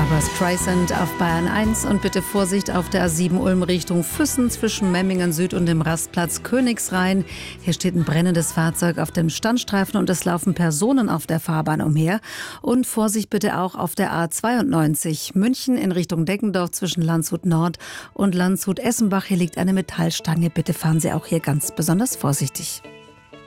Barbra Streisand auf Bayern 1 und bitte Vorsicht auf der A7 Ulm Richtung Füssen zwischen Memmingen Süd und dem Rastplatz Königsrhein. Hier steht ein brennendes Fahrzeug auf dem Standstreifen und es laufen Personen auf der Fahrbahn umher. Und Vorsicht bitte auch auf der A92 München in Richtung Deggendorf zwischen Landshut Nord und Landshut Essenbach. Hier liegt eine Metallstange. Bitte fahren Sie auch hier ganz besonders vorsichtig.